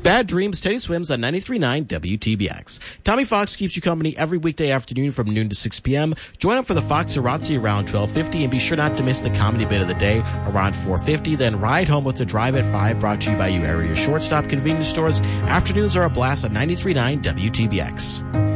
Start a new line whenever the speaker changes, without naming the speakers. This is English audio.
Bad Dreams, Teddy Swims on 93.9 WTBX. Tommy Fox keeps you company every weekday afternoon from noon to 6 p.m. Join up for the Fox Razzi around 12:50, and be sure not to miss the comedy bit of the day around 4:50. Then ride home with the Drive at 5, brought to you by you area shortstop convenience stores. Afternoons are a blast on 93.9 WTBX.